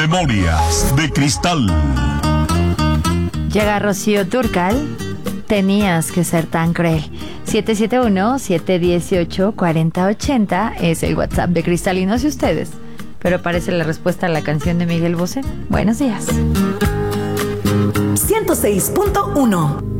Memorias de Cristal. Llega Rocío Dúrcal. Tenías que ser tan cruel. 771-718-4080 es el WhatsApp de Cristal y no sé ustedes, pero parece la respuesta a la canción de Miguel Bosé. Buenos días. 106.1